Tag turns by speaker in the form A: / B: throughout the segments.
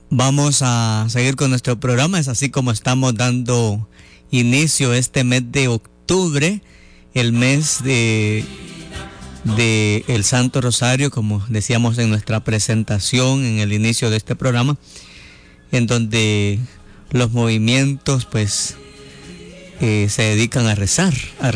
A: Vamos a seguir con nuestro programa. Es así como estamos dando inicio a este mes de octubre, el mes de el Santo Rosario, como decíamos en nuestra presentación en el inicio de este programa, en donde los movimientos pues se dedican a rezar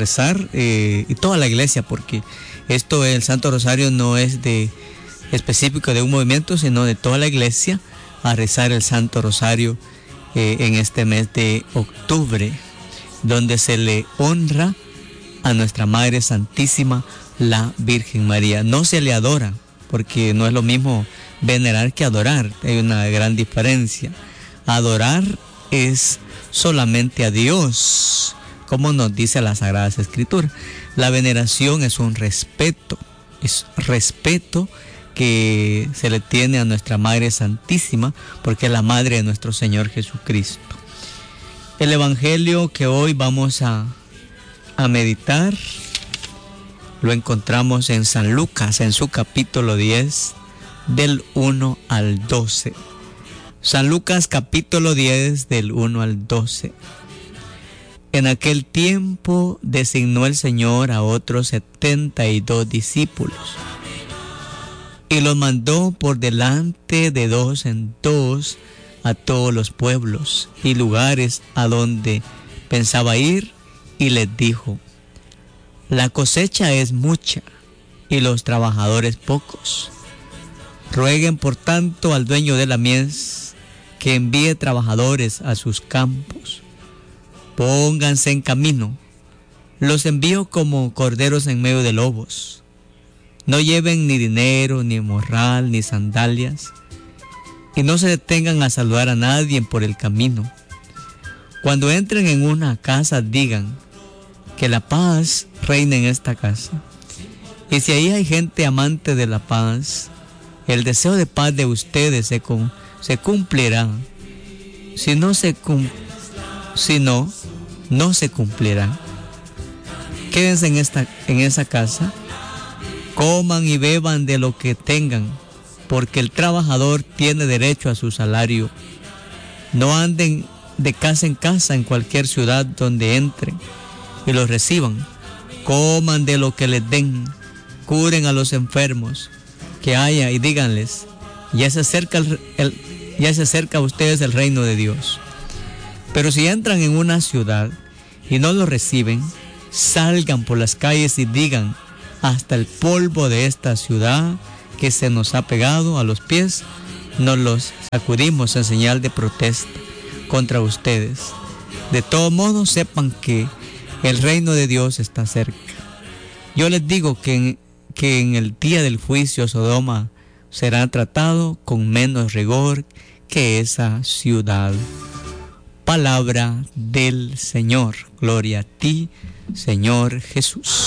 A: y toda la iglesia, porque esto, el Santo Rosario, no es específico de un movimiento, sino de toda la iglesia, a rezar el Santo Rosario en este mes de octubre, donde se le honra a nuestra Madre Santísima, la Virgen María. No se le adora, porque no es lo mismo venerar que adorar, hay una gran diferencia. Adorar es solamente a Dios, como nos dice la Sagrada Escritura. La veneración es un respeto, es respeto que se le tiene a nuestra Madre Santísima, porque es la Madre de nuestro Señor Jesucristo. El Evangelio que hoy vamos a meditar lo encontramos en San Lucas, en su capítulo 10, del 1 al 12. San Lucas capítulo 10, del 1 al 12. En aquel tiempo designó el Señor a otros 72 discípulos y los mandó por delante de dos en dos a todos los pueblos y lugares a donde pensaba ir, y les dijo: la cosecha es mucha y los trabajadores pocos. Rueguen por tanto al dueño de la mies que envíe trabajadores a sus campos. Pónganse en camino, los envío como corderos en medio de lobos. No lleven ni dinero, ni morral, ni sandalias, y no se detengan a saludar a nadie por el camino. Cuando entren en una casa, digan: que la paz reine en esta casa. Y si ahí hay gente amante de la paz, el deseo de paz de ustedes se cumplirá. Si no, no se cumplirá. Quédense en esa casa, coman y beban de lo que tengan, porque el trabajador tiene derecho a su salario. No anden de casa en casa en cualquier ciudad donde entren y los reciban. Coman de lo que les den, curen a los enfermos que haya y díganles: ya se acerca a ustedes el reino de Dios. Pero si entran en una ciudad y no los reciben, salgan por las calles y digan: hasta el polvo de esta ciudad que se nos ha pegado a los pies, nos los sacudimos en señal de protesta contra ustedes. De todo modo, sepan que el reino de Dios está cerca. Yo les digo que en el día del juicio Sodoma será tratado con menos rigor que esa ciudad. Palabra del Señor. Gloria a ti, Señor Jesús.